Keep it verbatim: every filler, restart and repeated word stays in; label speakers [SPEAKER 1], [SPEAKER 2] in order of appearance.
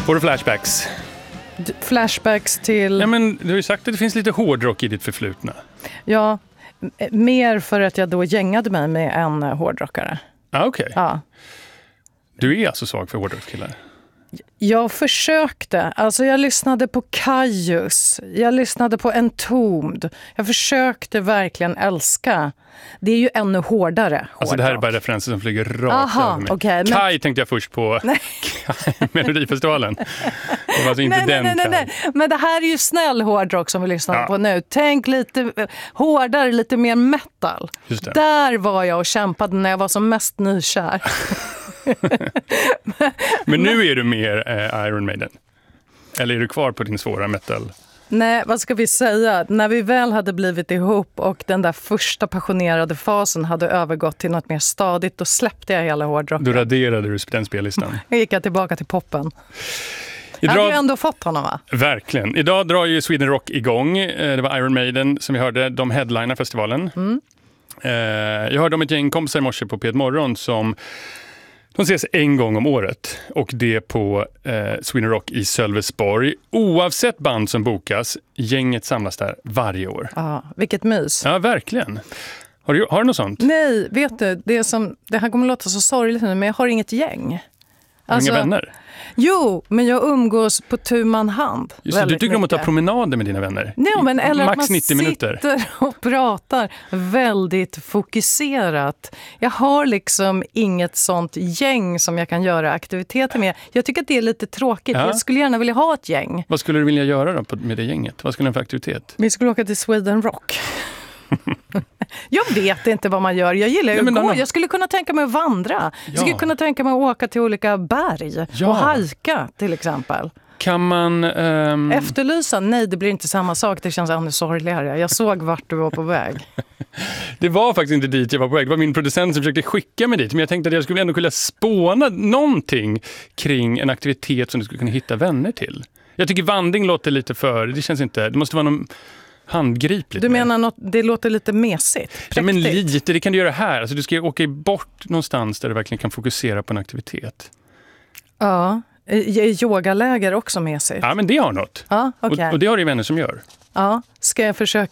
[SPEAKER 1] Får du flashbacks?
[SPEAKER 2] D- flashbacks till...
[SPEAKER 1] Ja, men du har ju sagt att det finns lite hårdrock i ditt förflutna.
[SPEAKER 2] Ja, m- mer för att jag då gängade mig med en hårdrockare.
[SPEAKER 1] Ah, okej. Okay.
[SPEAKER 2] Ja.
[SPEAKER 1] Du är alltså svag för hårdrockskillar?
[SPEAKER 2] Jag försökte. Alltså jag lyssnade på Kajus. Jag lyssnade på Entombed. Jag försökte verkligen älska. Det är ju ännu hårdare hårdrock.
[SPEAKER 1] Alltså det här är bara referenser som flyger rakt
[SPEAKER 2] Aha,
[SPEAKER 1] över mig.
[SPEAKER 2] Okay,
[SPEAKER 1] Kaj
[SPEAKER 2] men...
[SPEAKER 1] tänkte jag först på Melodifestivalen. Det var alltså inte
[SPEAKER 2] nej,
[SPEAKER 1] den
[SPEAKER 2] nej, nej,
[SPEAKER 1] nej.
[SPEAKER 2] nej. Men det här är ju snäll hårdrock som vi lyssnar
[SPEAKER 1] ja.
[SPEAKER 2] på nu. Tänk lite hårdare, lite mer metal.
[SPEAKER 1] Just det.
[SPEAKER 2] Där var jag och kämpade när jag var som mest nykär.
[SPEAKER 1] men, men nu är du mer eh, Iron Maiden? Eller är du kvar på din svåra metal?
[SPEAKER 2] Nej, vad ska vi säga? När vi väl hade blivit ihop och den där första passionerade fasen hade övergått till något mer stadigt, då släppte jag hela hårdrocken.
[SPEAKER 1] Då raderade du den spellistan.
[SPEAKER 2] Jag gick tillbaka till poppen. Jag hade ju ändå fått honom, va?
[SPEAKER 1] Verkligen. Idag drar ju Sweden Rock igång. Det var Iron Maiden som vi hörde. De headlinar festivalen.
[SPEAKER 2] Mm.
[SPEAKER 1] Jag hörde om ett gäng kompisar i morse på P ett Morgon som de ses en gång om året. Och det på eh, Sweden Rock i Sölvesborg. Oavsett band som bokas, gänget samlas där varje år.
[SPEAKER 2] Ja, vilket mys.
[SPEAKER 1] Ja, verkligen. Har du, har du något sånt?
[SPEAKER 2] Nej, vet du, det, är som, det här kommer att låta så sorgligt nu, men jag har inget gäng.
[SPEAKER 1] Alltså, inga vänner?
[SPEAKER 2] Jo, men jag umgås på tu man hand.
[SPEAKER 1] Just det, du tycker
[SPEAKER 2] mycket.
[SPEAKER 1] om att ta promenader med dina vänner?
[SPEAKER 2] Nej, men eller
[SPEAKER 1] max
[SPEAKER 2] att man
[SPEAKER 1] nittio minuter.
[SPEAKER 2] sitter och pratar väldigt fokuserat. Jag har liksom inget sånt gäng som jag kan göra aktiviteter med. Jag tycker att det är lite tråkigt. Ja. Jag skulle gärna vilja ha ett gäng.
[SPEAKER 1] Vad skulle du vilja göra då med det gänget? Vad skulle du ha för aktivitet?
[SPEAKER 2] Vi skulle åka till Sweden Rock. Jag vet inte vad man gör. Jag gillar ju att gå. Jag skulle kunna tänka mig att vandra. Ja. Jag skulle kunna tänka mig att åka till olika berg. Ja. Och hajka till exempel.
[SPEAKER 1] Kan man... Um...
[SPEAKER 2] Efterlysa? Nej, det blir inte samma sak. Det känns ännu sorgligare. Jag såg vart du var på väg.
[SPEAKER 1] Det var faktiskt inte dit jag var på väg. Det var min producent som försökte skicka mig dit. Men jag tänkte att jag skulle ändå kunna spåna någonting kring en aktivitet som du skulle kunna hitta vänner till. Jag tycker vandring låter lite för... Det känns inte... Det måste vara någon... handgripligt.
[SPEAKER 2] Du menar något, det låter lite mesigt? Präktigt.
[SPEAKER 1] Ja, men lite, det kan du göra här. Alltså, du ska åka bort någonstans där du verkligen kan fokusera på en aktivitet.
[SPEAKER 2] Ja, är yogaläger också mesigt?
[SPEAKER 1] Ja, men det har något.
[SPEAKER 2] Ja, okay.
[SPEAKER 1] och, och det har ju vänner som gör.
[SPEAKER 2] Ja, ska jag försöka